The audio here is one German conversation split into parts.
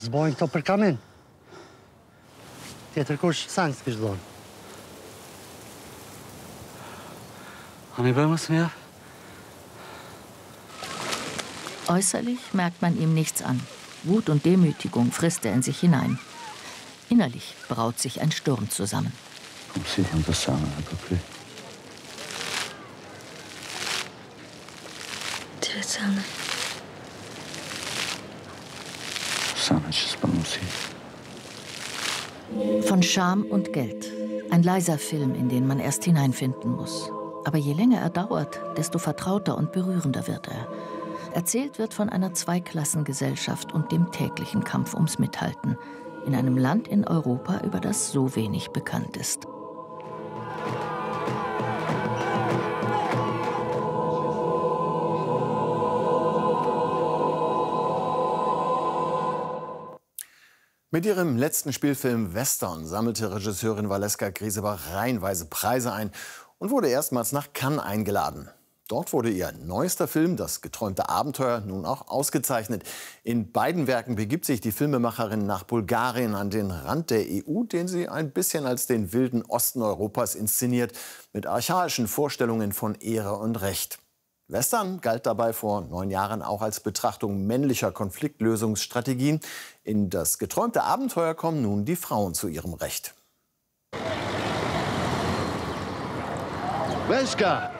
Zbojnë këto për kamin. Tjetër kush sanë s'kish dhonë. Äußerlich merkt man ihm nichts an. Wut und Demütigung frisst er in sich hinein. Innerlich braut sich ein Sturm zusammen. Von Scham und Geld. Ein leiser Film, in den man erst hineinfinden muss. Aber je länger er dauert, desto vertrauter und berührender wird er. Erzählt wird von einer Zweiklassengesellschaft und dem täglichen Kampf ums Mithalten. In einem Land in Europa, über das so wenig bekannt ist. Mit ihrem letzten Spielfilm Western sammelte Regisseurin Valeska Griesebach reihenweise Preise ein und wurde erstmals nach Cannes eingeladen. Dort wurde ihr neuester Film, Das geträumte Abenteuer, nun auch ausgezeichnet. In beiden Werken begibt sich die Filmemacherin nach Bulgarien an den Rand der EU, den sie ein bisschen als den wilden Osten Europas inszeniert, mit archaischen Vorstellungen von Ehre und Recht. Western galt dabei vor 9 Jahren auch als Betrachtung männlicher Konfliktlösungsstrategien. In Das geträumte Abenteuer kommen nun die Frauen zu ihrem Recht. Veska!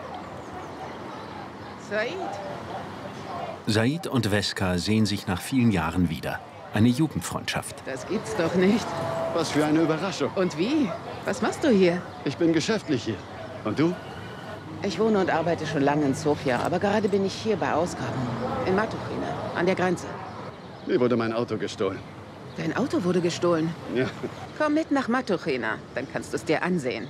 Said und Veska sehen sich nach vielen Jahren wieder. Eine Jugendfreundschaft. Das gibt's doch nicht. Was für eine Überraschung. Und wie? Was machst du hier? Ich bin geschäftlich hier. Und du? Ich wohne und arbeite schon lange in Sofia, aber gerade bin ich hier bei Ausgrabungen. In Matuchina, an der Grenze. Mir wurde mein Auto gestohlen. Dein Auto wurde gestohlen? Ja. Komm mit nach Matuchina, dann kannst du es dir ansehen.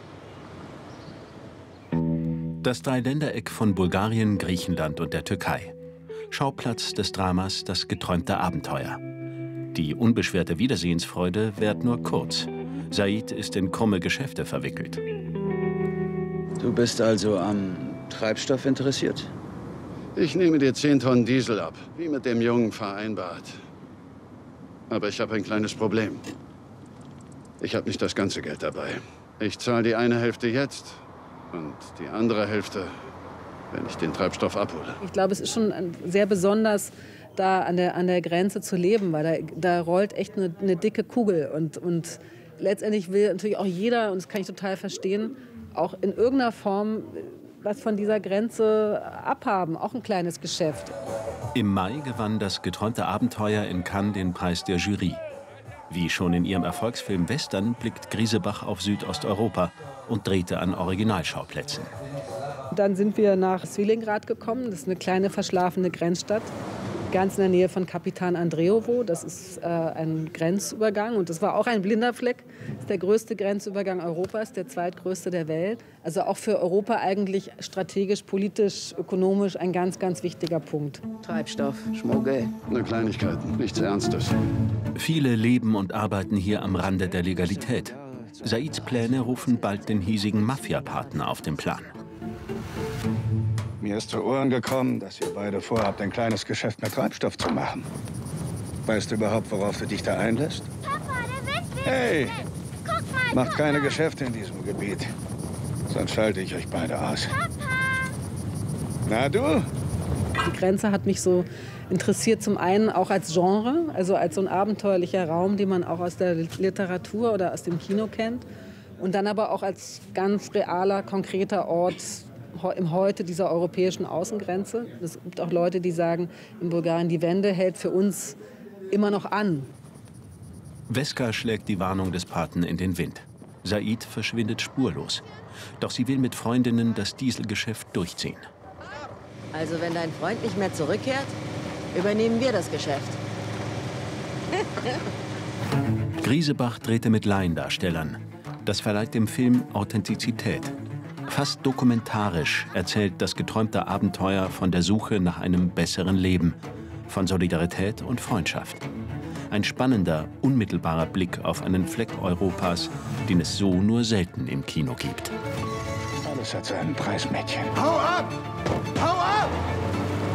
Das Dreiländereck von Bulgarien, Griechenland und der Türkei. Schauplatz des Dramas Das geträumte Abenteuer. Die unbeschwerte Wiedersehensfreude währt nur kurz. Said ist in krumme Geschäfte verwickelt. Du bist also am Treibstoff interessiert? Ich nehme dir 10 Tonnen Diesel ab, wie mit dem Jungen vereinbart. Aber ich habe ein kleines Problem. Ich habe nicht das ganze Geld dabei. Ich zahle die eine Hälfte jetzt und die andere Hälfte, wenn ich den Treibstoff abhole. Ich glaube, es ist schon sehr besonders, da an der Grenze zu leben, weil da rollt echt eine dicke Kugel. Und letztendlich will natürlich auch jeder, und das kann ich total verstehen, auch in irgendeiner Form was von dieser Grenze abhaben, auch ein kleines Geschäft. Im Mai gewann Das geträumte Abenteuer in Cannes den Preis der Jury. Wie schon in ihrem Erfolgsfilm Western blickt Griesebach auf Südosteuropa und drehte an Originalschauplätzen. Dann sind wir nach Svilengrad gekommen, das ist eine kleine verschlafene Grenzstadt, ganz in der Nähe von Kapitan Andrejewo. Das ist ein Grenzübergang und das war auch ein blinder Fleck. Das ist der größte Grenzübergang Europas, der zweitgrößte der Welt. Also auch für Europa eigentlich strategisch, politisch, ökonomisch ein ganz, ganz wichtiger Punkt. Treibstoff, Schmuggel. Eine Kleinigkeit, nichts Ernstes. Viele leben und arbeiten hier am Rande der Legalität. Saids Pläne rufen bald den hiesigen Mafia-Partner auf den Plan. Mir ist zu Ohren gekommen, dass ihr beide vorhabt, ein kleines Geschäft mit Treibstoff zu machen. Weißt du überhaupt, worauf du dich da einlässt? Papa, der Witz! Hey! Guck mal! Macht keine Geschäfte in diesem Gebiet. Sonst schalte ich euch beide aus. Papa! Na du? Die Grenze hat mich so interessiert, zum einen auch als Genre, also als so ein abenteuerlicher Raum, den man auch aus der Literatur oder aus dem Kino kennt. Und dann aber auch als ganz realer, konkreter Ort im Heute dieser europäischen Außengrenze. Es gibt auch Leute, die sagen, in Bulgarien, die Wende hält für uns immer noch an. Veska schlägt die Warnung des Paten in den Wind. Said verschwindet spurlos. Doch sie will mit Freundinnen das Dieselgeschäft durchziehen. Also wenn dein Freund nicht mehr zurückkehrt, übernehmen wir das Geschäft. Griesebach drehte mit Laiendarstellern. Das verleiht dem Film Authentizität. Fast dokumentarisch erzählt Das geträumte Abenteuer von der Suche nach einem besseren Leben, von Solidarität und Freundschaft. Ein spannender, unmittelbarer Blick auf einen Fleck Europas, den es so nur selten im Kino gibt. Alles hat seinen Preis, Mädchen. Hau ab!